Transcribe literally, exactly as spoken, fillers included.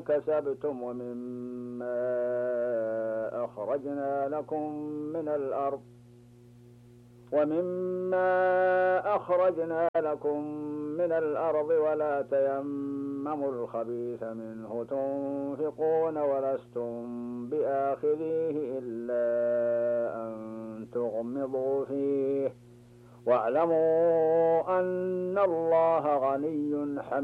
كسبتم ومما أخرجنا لكم من الأرض ومما أخرجنا لكم من الأرض ولا تيمموا الخبيث منه تنفقون ولستم بآخذيه إلا أن تغمضوا فيه واعلموا أن الله غني حميد